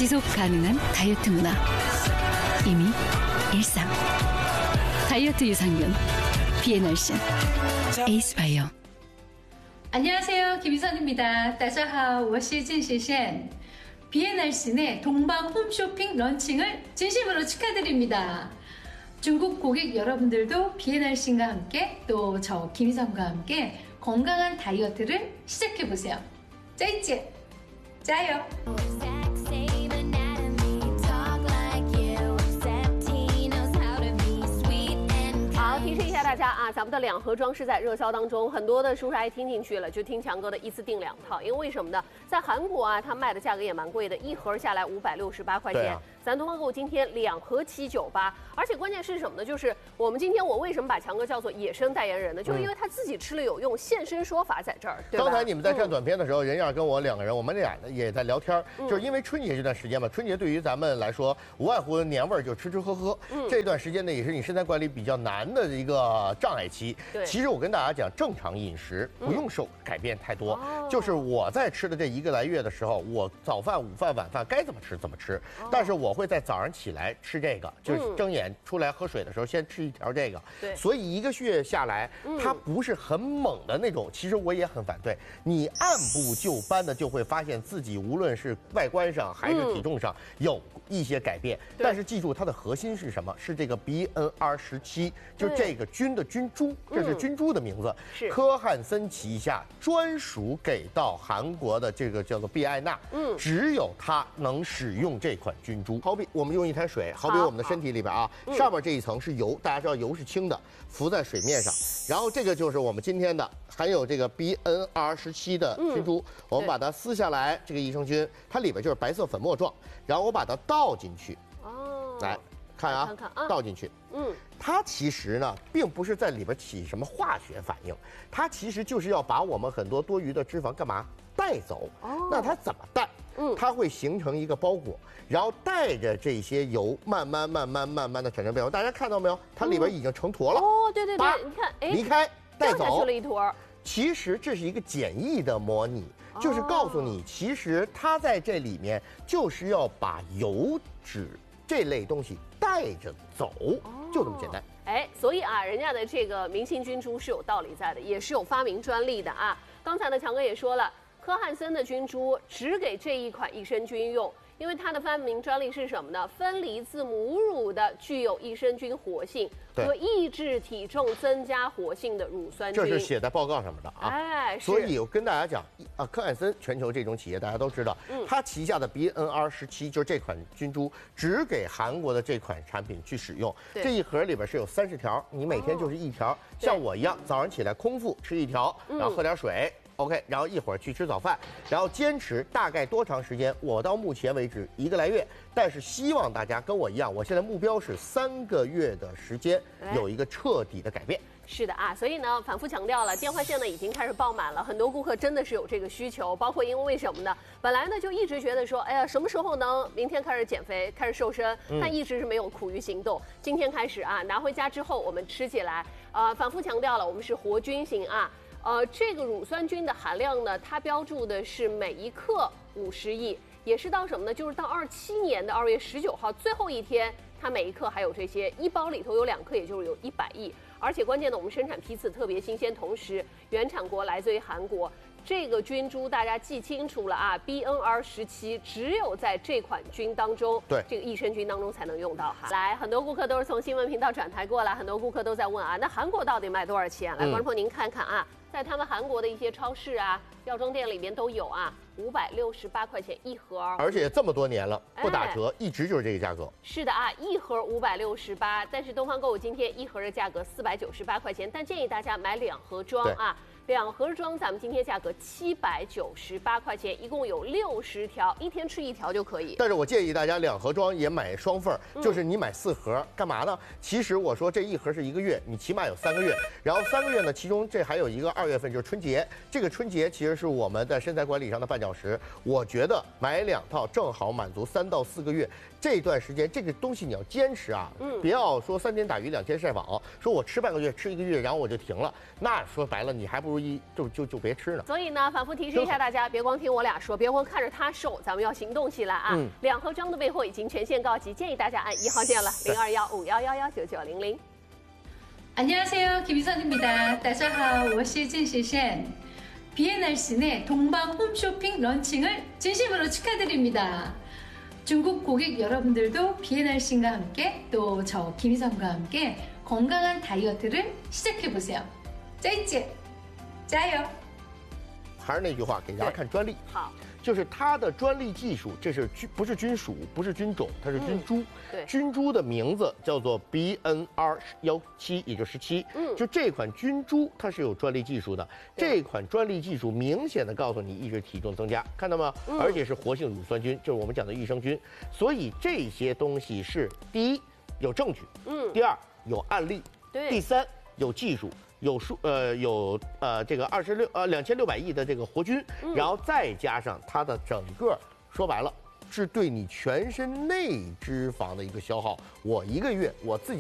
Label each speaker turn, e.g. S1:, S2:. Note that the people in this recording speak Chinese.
S1: 지속 가능한 다이어트 문화. 이미 일상. 다이어트 유산균. 비엔얼신. 에이스바이오.
S2: 안녕하세요. 김희선입니다. 大家好，我是郑学贤. 비엔얼신의 동방 홈쇼핑 런칭을 진심으로 축하드립니다. 중국 고객 여러분들도 비엔얼신과 함께 또 저 김희선과 함께 건강한 다이어트를 시작해보세요. 짜이찌! 짜요!
S3: 提示一下大家啊，咱们的两盒装是在热销当中，很多的叔叔阿姨听进去了，就听强哥的一次订2套，因为为什么呢？在韩国啊，它卖的价格也蛮贵的，一盒下来568块钱。咱东方购物今天2盒798，而且关键是什么呢？就是我们今天我为什么把强哥叫做野生代言人呢？就是因为他自己吃了有用，现身说法在这儿。对吧？
S4: 刚才你们在看短片的时候，任燕跟我2个人，我们俩也在聊天，就是因为春节这段时间嘛，春节对于咱们来说，无外乎年味儿，就吃吃喝喝。这段时间呢，也是你身材管理比较难的一个障碍期。其实我跟大家讲，正常饮食不用受改变太多，就是我在吃的这1个来月的时候，我早饭、午饭、晚饭该怎么吃怎么吃，但是我会在早上起来吃这个，就是睁眼出来喝水的时候先吃1条这个。所以1个月下来，它不是很猛的那种。其实我也很反对，你按部就班的就会发现自己无论是外观上还是体重上有一些改变。但是记住，它的核心是什么？是这个 BNR17，就是这个菌的菌株，这是菌株的名字，是科汉森旗下专属给到韩国的这个叫做必艾纳，只有它能使用这款菌株。好比我们用一滩水，好比我们的身体里边啊，上面这一层是油，大家知道油是轻的，浮在水面上，然后这个就是我们今天的含有这个 BNR17的菌株，我们把它撕下来，这个益生菌它里边就是白色粉末状，然后我把它倒进去，来看啊，倒进去，它其实呢，并不是在里边起什么化学反应，它其实就是要把我们很多多余的脂肪干嘛带走。那它怎么带？它会形成一个包裹，然后带着这些油，慢慢的产生变化。大家看到没有？它里边已经成坨了。
S3: 哦，对，你看，哎，离
S4: 开带走
S3: 去了一坨。
S4: 其实这是一个简易的模拟，就是告诉你，其实它在这里面就是要把油脂这类东西带着走，就这么简单。
S3: 哎，所以啊，人家的这个明星菌株是有道理在的，也是有发明专利的啊。刚才呢，强哥也说了，科汉森的菌株只给这一款益生菌用，因为它的发明专利是什么呢？分离自母乳的具有益生菌活性和抑制体重增加活性的乳酸菌。
S4: 这是写在报告上面的啊。
S3: 哎，
S4: 所以我跟大家讲啊，科汉森全球这种企业大家都知道，它旗下的 BNR17就是这款菌株，只给韩国的这款产品去使用。这一盒里边是有30条，你每天就是1条，像我一样，早上起来空腹吃1条，然后喝点水。OK， 然后一会儿去吃早饭，然后坚持大概多长时间？我到目前为止1个来月，但是希望大家跟我一样，我现在目标是3个月的时间有一个彻底的改变。
S3: 是的啊，所以呢，反复强调了，电话线呢已经开始爆满了，很多顾客真的是有这个需求，包括因为什么呢？本来呢就一直觉得说，哎呀，什么时候能明天开始减肥，开始瘦身，但一直是没有苦于行动。今天开始啊，拿回家之后我们吃起来，反复强调了，我们是活菌型啊。这个乳酸菌的含量呢，它标注的是每1克50亿，也是到什么呢？就是到27年的2月19号最后一天，它每1克还有这些，1包里头有2克，也就是有100亿。而且关键的，我们生产批次特别新鲜，同时原产国来自于韩国。这个菌株大家记清楚了啊 ，BNR17只有在这款菌当中，这个益生菌当中才能用到哈。来，很多顾客都是从新闻频道转台过来，很多顾客都在问啊，那韩国到底卖多少钱？来，观众朋友您看看啊，在他们韩国的一些超市啊、药妆店里面都有啊，568块钱1盒，
S4: 而且这么多年了不打折，一直就是这个价格。
S3: 是的啊，1盒568，但是东方购物今天1盒的价格498块钱，但建议大家买2盒装啊。2盒装，咱们今天价格798块钱，一共有60条，一天吃1条就可以。
S4: 但是我建议大家2盒装也买双份，就是你买4盒，干嘛呢？其实我说这1盒是1个月，你起码有3个月，然后3个月呢，其中这还有一个2月份就是春节，这个春节其实是我们在身材管理上的绊脚石。我觉得买2套正好满足3到4个月这段时间，这个东西你要坚持啊，不要说3天打鱼2天晒网，说我吃半个月吃1个月，然后我就停了，那说白了你还不如不如就别吃呢。
S3: 所以呢，反复提示一下大家，别光听我俩说，别光看着他瘦，咱们要行动起来啊！2盒装的备货已经全线告急，建议大家按1号键了，021511199900。
S2: 안녕하세요, 김희선입니다. 大家好，我是郑先生。 B&RC 내 동방 홈쇼핑 런칭을 진심으로 축하드립니다. 중국 고객 여러분들도 B&RC과 함께 또 저 김희선과 함께 건강한 다이어트를 시작해보세요. 짜이찌 짜요.
S4: 还是那句话，给大家看专利。
S3: 好，
S4: 就是它的专利技术，这是不是菌属，不是菌种，它是菌株。
S3: 对，
S4: 菌株的名字叫做 BNR17，也就17。就这款菌株它是有专利技术的。这款专利技术明显的告诉你抑制体重增加，看到吗？而且是活性乳酸菌，就是我们讲的益生菌。所以这些东西是第一有证据，第二有案例，
S3: 对，
S4: 第三有技术。有这个2600亿的这个活菌，然后再加上它的整个，说白了是对你全身内脂肪的一个消耗。我1个月我自己。